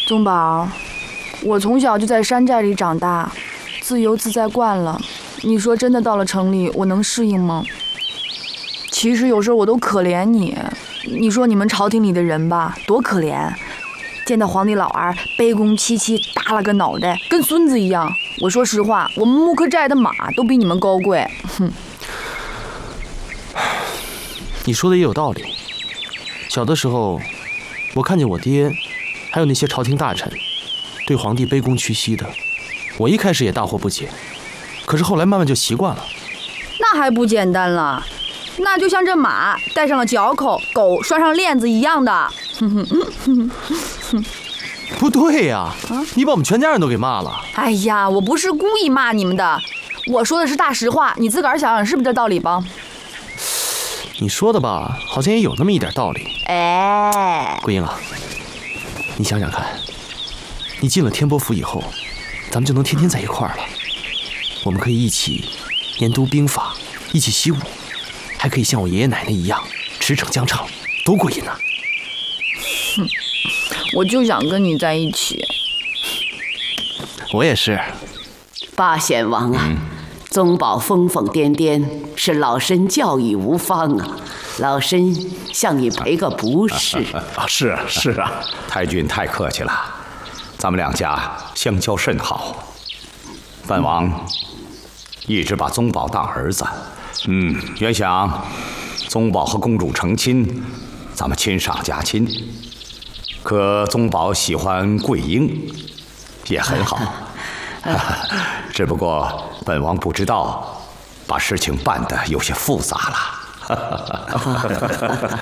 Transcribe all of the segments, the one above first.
宗宝，我从小就在山寨里长大，自由自在惯了。你说真的到了城里，我能适应吗？其实有时候我都可怜你。你说你们朝廷里的人吧，多可怜，见到皇帝老儿卑躬屈膝，耷拉个脑袋，跟孙子一样。我说实话，我们木克寨的马都比你们高贵。哼。 你说的也有道理。小的时候，我看见我爹，还有那些朝廷大臣，对皇帝卑躬屈膝的，我一开始也大惑不解，可是后来慢慢就习惯了。 那还不简单了？那就像这马戴上了脚口，狗拴上链子一样的。 不对呀，你把我们全家人都给骂了。 哎呀，我不是故意骂你们的，我说的是大实话，你自个儿想想是不是这道理吧？ 你说的吧，好像也有那么一点道理。桂英啊，你想想看，你进了天波府以后，咱们就能天天在一块儿了。我们可以一起研读兵法，一起习武，还可以像我爷爷奶奶一样驰骋疆场，多过瘾啊！ 哼，我就想跟你在一起。 我也是。 八贤王啊，宗宝疯疯癫癫，是老身教育无方啊，老身向你赔个不是。 是啊，太君太客气了，咱们两家相交甚好。本王一直把宗宝当儿子，原想宗宝和公主成亲，咱们亲上加亲。可宗宝喜欢桂英，也很好。只不过本王不知道，把事情办得有些复杂了。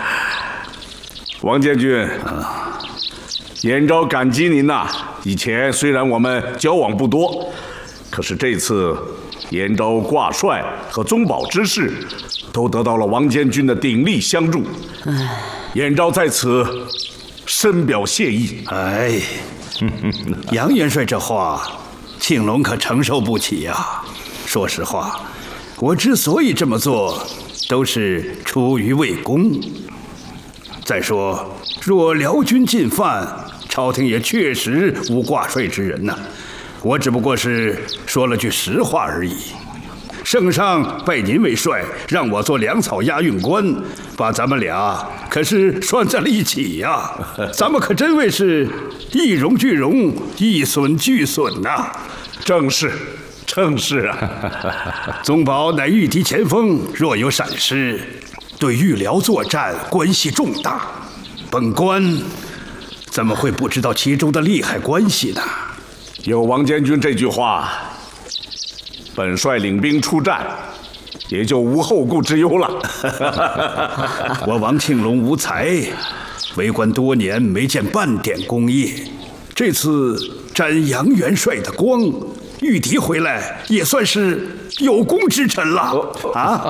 王监军，延昭感激您呐。以前虽然我们交往不多，可是这次延昭挂帅和宗宝之事，都得到了王监军的鼎力相助。延昭在此深表谢意。 哎，杨元帅这话，庆隆可承受不起呀。说实话，我之所以这么做，都是出于为公。再说，若辽军进犯，朝廷也确实无挂帅之人呐。我只不过是说了句实话而已。圣上拜您为帅，让我做粮草押运官，把咱们俩可是拴在了一起呀。咱们可真谓是一荣俱荣，一损俱损呐。 正是啊。 宗宝乃御敌前锋，若有闪失，对御辽作战关系重大。本官怎么会不知道其中的利害关系呢？ 有王监军这句话，本帅领兵出战，也就无后顾之忧了。 我王庆隆无才，为官多年没见半点功业，这次沾杨元帅的光，御敌回来也算是有功之臣了啊！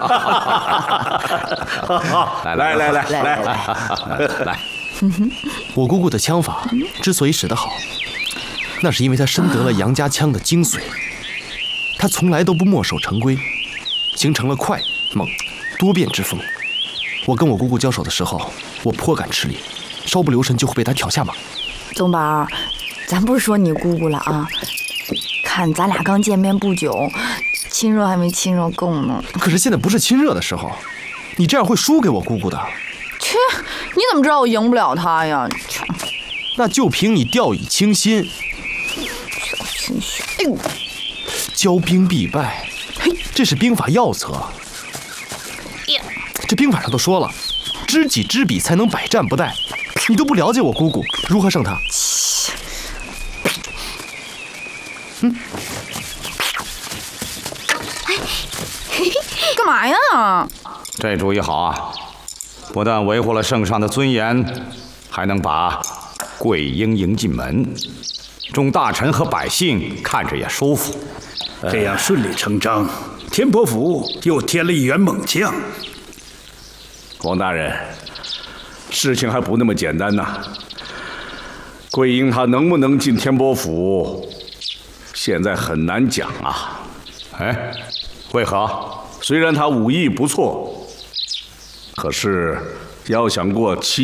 来， 我姑姑的枪法之所以使得好，那是因为她深得了杨家枪的精髓。她从来都不墨守成规，形成了快、猛、多变之风。我跟我姑姑交手的时候，我颇感吃力，稍不留神就会被她挑下马。 宗宝，咱不是说你姑姑了啊，看咱俩刚见面不久，亲热还没亲热够呢。 可是现在不是亲热的时候，你这样会输给我姑姑的。 切，你怎么知道我赢不了她呀？ 那就凭你掉以轻心。 哎呦， 骄兵必败，这是兵法要则。这兵法上都说了，知己知彼才能百战不殆。你都不了解我姑姑，如何胜她？ 干嘛呀？ 这主意好啊！不但维护了圣上的尊严，还能把桂英迎进门，众大臣和百姓看着也舒服。 这样顺理成章，天波府又添了一员猛将。 王大人，事情还不那么简单呐。桂英她能不能进天波府，现在很难讲啊。 哎，为何？ 虽然她武艺不错，可是要想过7